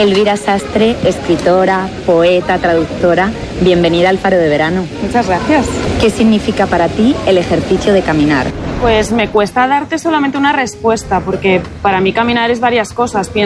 Elvira Sastre, escritora, poeta, traductora, bienvenida al Faro de Verano. Muchas gracias. ¿Qué significa para ti el ejercicio de caminar? Pues me cuesta darte solamente una respuesta, porque para mí caminar es varias cosas.